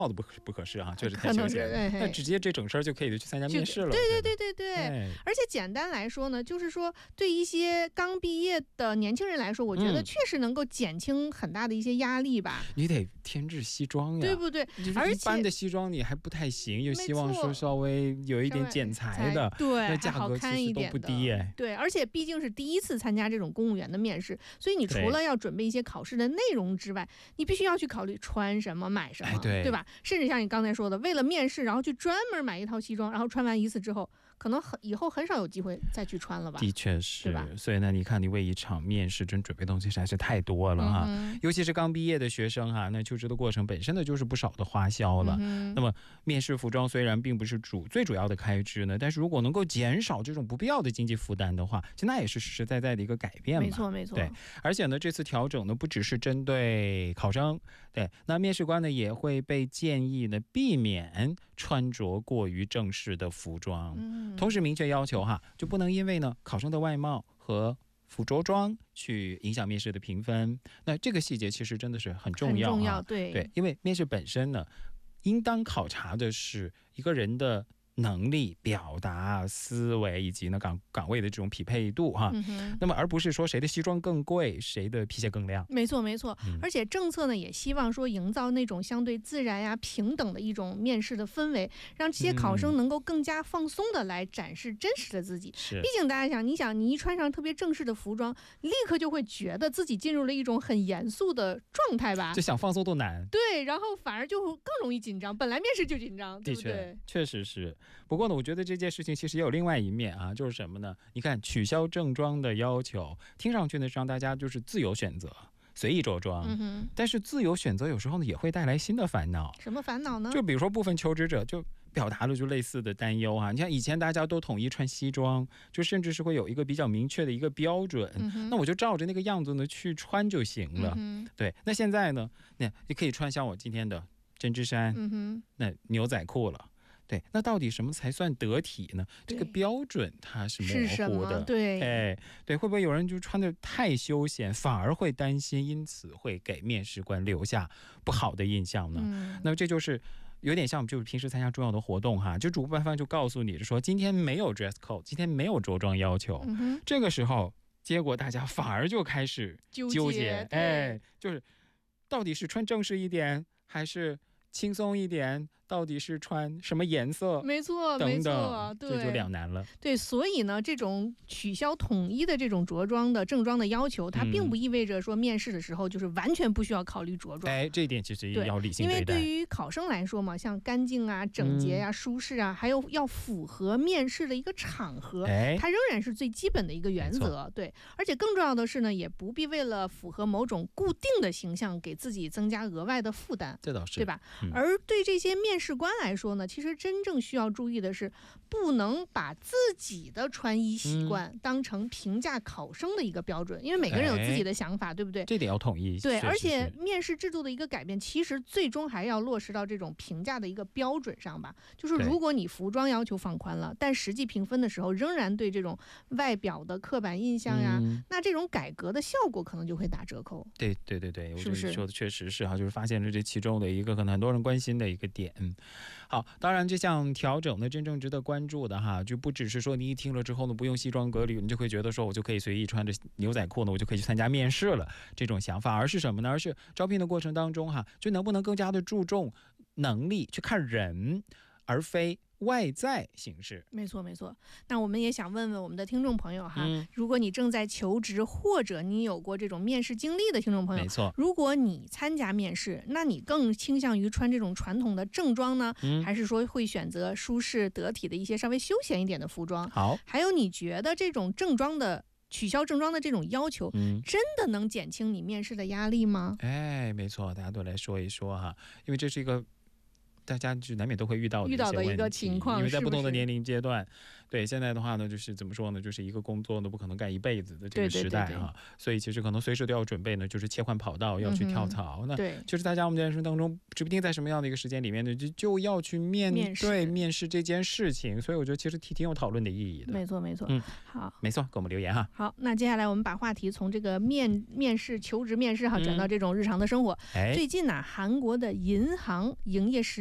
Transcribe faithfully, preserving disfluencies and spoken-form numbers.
帽子不不合适啊，就是太休闲了，那直接这整身就可以去参加面试了。 对对对对对，而且简单来说呢，就是说对一些刚毕业的年轻人来说，我觉得确实能够减轻很大的一些压力吧。 嗯、你得添置西装呀， 对不对？ 而且一般的西装你还不太行，又希望说稍微有一点剪裁的， 对， 那价格其实都不低哎。 对，而且毕竟是第一次参加这种公务员的面试，所以你除了要准备一些考试的内容之外，你必须要去考虑穿什么、买什么， 对, 对吧？甚至像你刚才说的，为了面试，然后去专门买一套西装，然后穿完一次之后，可能很以后很少有机会再去穿了吧？ 的确是， 对吧？ 所以呢，你看你为一场面试真准备东西实在是太多了哈、 嗯， 尤其是刚毕业的学生哈，那求职的过程本身呢就是不少的花销了。 嗯、 那么面试服装虽然并不是主最主要的开支呢，但是如果能够减少这种不必要的经济负担的话，其实那也是实实在在的一个改变嘛。 没错没错。 对，而且呢，这次调整呢不只是针对考生，对，那面试官呢也会被建议呢避免穿着过于正式的服装， 嗯， 同时明确要求哈，就不能因为呢考生的外貌和服着装去影响面试的评分。那这个细节其实真的是很重要， 很重要，对对，因为面试本身呢，应当考察的是一个人的能力、表达、思维以及呢岗岗位的这种匹配度哈、 嗯， 那么而不是说谁的西装更贵，谁的皮鞋更亮。 没错没错、嗯，而且政策呢也希望说营造那种相对自然呀、平等的一种面试的氛围，让这些考生能够更加放松的来展示真实的自己。 是， 毕竟大家想，你想你一穿上特别正式的服装，立刻就会觉得自己进入了一种很严肃的状态吧， 就想放松都难。 对，然后反而就更容易紧张，本来面试就紧张，对不对？ 的确，确实是。不过呢，我觉得这件事情其实也有另外一面啊，就是什么呢？你看，取消正装的要求，听上去呢是让大家就是自由选择、随意着装、 嗯， 但是自由选择有时候呢也会带来新的烦恼。 什么烦恼呢？ 就比如说部分求职者就表达了就类似的担忧啊。你看以前大家都统一穿西装，就甚至是会有一个比较明确的一个标准， 嗯、 那我就照着那个样子呢去穿就行了。 嗯、 对，那现在呢，那你可以穿像我今天的针织衫， 嗯、 那牛仔裤了。对，那到底什么才算得体呢？这个标准它是模糊的。 对， 哎，对，会不会有人就穿得太休闲，反而会担心，因此会给面试官留下不好的印象呢？ 嗯、 那这就是有点像，就是平时参加重要的活动哈，就主办方就告诉你说，今天没有 dress code， 今天没有着装要求。 嗯、 这个时候，结果大家反而就开始纠结， 纠结哎，就是到底是穿正式一点，还是轻松一点，到底是穿什么颜色？ 没错， 等等， 没错，对， 这就两难了。 对，所以呢，这种取消统一的这种着装的正装的要求，它并不意味着说面试的时候就是完全不需要考虑着装。 哎，这一点其实也要理性对待。 因为对于考生来说嘛，像干净啊、整洁呀、啊、舒适啊，还有要符合面试的一个场合， 哎， 它仍然是最基本的一个原则。对，而且更重要的是呢，也不必为了符合某种固定的形象，给自己增加额外的负担。 这倒是， 对吧？ 嗯、 而对这些面试官来说呢，其实真正需要注意的是，不能把自己的穿衣习惯当成评价考生的一个标准，因为每个人有自己的想法， 哎、 对不对？ 这点要统一。 对， 是是是， 而且面试制度的一个改变，其实最终还要落实到这种评价的一个标准上吧。就是如果你服装要求放宽了，但实际评分的时候仍然对这种外表的刻板印象呀，嗯、那这种改革的效果可能就会打折扣。 对对对对， 是不是？ 我说的确实是哈，就是发现了这其中的一个可能很多人关心的一个点。好，当然这项调整呢，真正值得关注的哈，就不只是说你一听了之后呢，不用西装革履，你就会觉得说我就可以随意穿着牛仔裤呢，我就可以去参加面试了，这种想法，而是什么呢？而是招聘的过程当中哈，就能不能更加的注重能力，去看人，而非外在形式。 没错没错。那我们也想问问我们的听众朋友哈、 嗯， 如果你正在求职，或者你有过这种面试经历的听众朋友， 没错， 如果你参加面试，那你更倾向于穿这种传统的正装呢、嗯、还是说会选择舒适得体的一些稍微休闲一点的服装？ 好， 还有你觉得这种正装的取消正装的这种要求、嗯、真的能减轻你面试的压力吗？ 哎，没错，大家都来说一说哈，因为这是一个大家就难免都会遇到的遇到的一个一些问题情况， 因为在是不是不同的年龄阶段，对现在的话呢，就是怎么说呢，就是一个工作呢不可能干一辈子的这个对对时代对对哈，所以其实可能随时都要准备呢，就是切换跑道，要去跳槽。那对， 就是大家我们在人生当中，指不定在什么样的一个时间里面呢，就就要去面面试对面试这件事情，所以我觉得其实挺挺有讨论的意义的。 没错没错。 嗯， 好， 没错，给我们留言哈。 好，那接下来我们把话题从这个面面试、求职面试哈，转到这种日常的生活。 哎， 最近呢，韩国的银行营业时